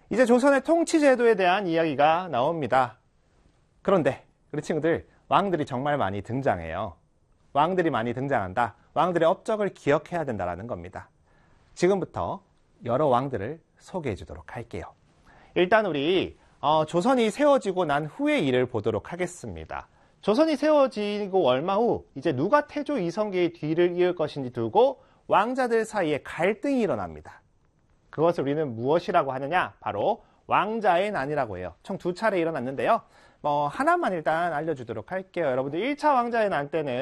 이제 조선의 통치제도에 대한 이야기가 나옵니다. 그런데 우리 친구들, 왕들이 정말 많이 등장해요. 왕들이 많이 등장한다. 왕들의 업적을 기억해야 된다는 겁니다. 지금부터 여러 왕들을 소개해 주도록 할게요. 일단 우리 조선이 세워지고 난 후의 일을 보도록 하겠습니다. 조선이 세워지고 얼마 후 이제 누가 태조 이성계의 뒤를 이을 것인지 두고 왕자들 사이에 갈등이 일어납니다. 그것을 우리는 무엇이라고 하느냐? 바로 왕자의 난이라고 해요. 총 2차례 일어났는데요. 하나만 일단 알려주도록 할게요. 여러분들 1차 왕자의 난 때는